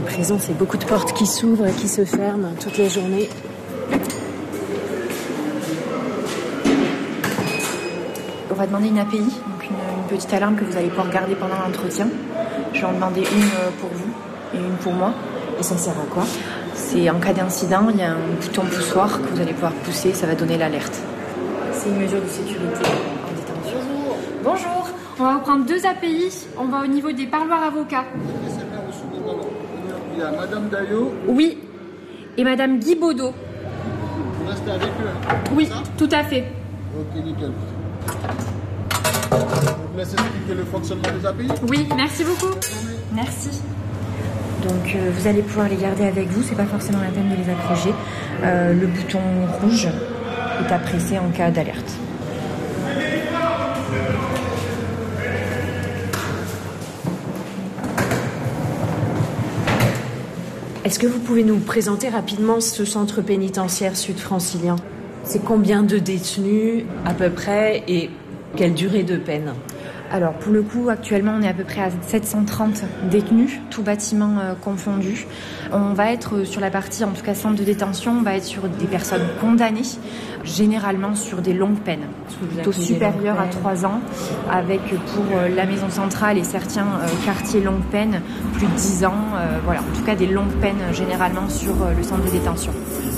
Une prison, c'est beaucoup de portes qui s'ouvrent et qui se ferment toutes les journées. On va demander une API, donc une petite alarme que vous allez pouvoir garder pendant l'entretien. Je vais en demander une pour vous et une pour moi. Et ça sert à quoi? C'est en cas d'incident, il y a un bouton poussoir que vous allez pouvoir pousser, ça va donner l'alerte. C'est une mesure de sécurité en détention. Bonjour, on va vous prendre 2 API, on va au niveau des parloirs avocats. Il y a Madame Dayo. Oui, et Madame Guibaudot. Vous restez avec eux? Oui, tout à fait. Ok, nickel. Vous laissez expliquer le fonctionnement des API? Oui, merci beaucoup. Merci. Donc vous allez pouvoir les garder avec vous, c'est pas forcément la peine de les accrocher. Le bouton rouge est à presser en cas d'alerte. Est-ce que vous pouvez nous présenter rapidement ce centre pénitentiaire sud-francilien? C'est combien de détenus à peu près et quelle durée de peine? Alors pour le coup, actuellement on est à peu près à 730 détenus, tout bâtiment confondu. On va être sur la partie, en tout cas centre de détention, on va être sur des personnes condamnées, généralement sur des longues peines, plutôt supérieures à 3 ans, avec pour la maison centrale et certains quartiers longue peine, plus de 10 ans, voilà, en tout cas des longues peines généralement sur le centre de détention.